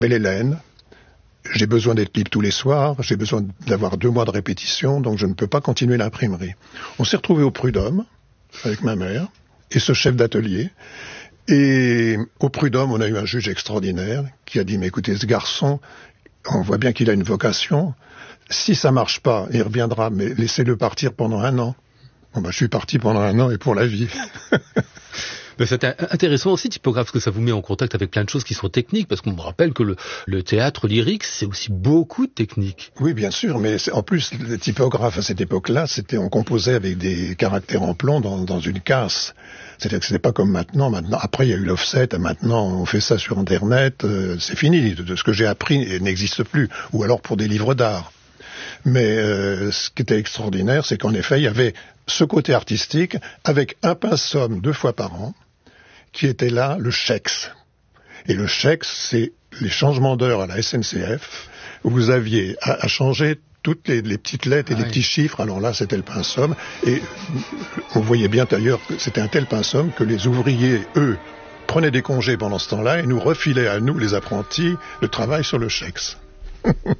Belle Hélène. J'ai besoin d'être libre tous les soirs, j'ai besoin d'avoir 2 mois de répétition, donc je ne peux pas continuer l'imprimerie. On s'est retrouvé au Prud'homme, avec ma mère, et ce chef d'atelier. Et au Prud'homme, on a eu un juge extraordinaire qui a dit, mais écoutez, ce garçon, on voit bien qu'il a une vocation. Si ça marche pas, il reviendra, mais laissez-le partir pendant 1 an. Bon, je suis parti pendant 1 an et pour la vie. C'est intéressant aussi, typographe, parce que ça vous met en contact avec plein de choses qui sont techniques, parce qu'on me rappelle que le théâtre lyrique, c'est aussi beaucoup de techniques. Oui, bien sûr, mais en plus, le typographe à cette époque-là, on composait avec des caractères en plomb dans une casse. C'est-à-dire que c'était pas comme maintenant. Après, il y a eu l'offset, maintenant, on fait ça sur Internet, c'est fini. De ce que j'ai appris n'existe plus. Ou alors pour des livres d'art. Mais ce qui était extraordinaire, c'est qu'en effet, il y avait ce côté artistique avec un pinceau 2 fois par an, qui était là, le Chex. Et le Chex, c'est les changements d'heure à la SNCF, où vous aviez à changer toutes les petites lettres et les petits chiffres. Alors là, c'était le pinceau. Et on voyait bien d'ailleurs que c'était un tel pinceau que les ouvriers, eux, prenaient des congés pendant ce temps-là et nous refilaient à nous, les apprentis, le travail sur le Chex.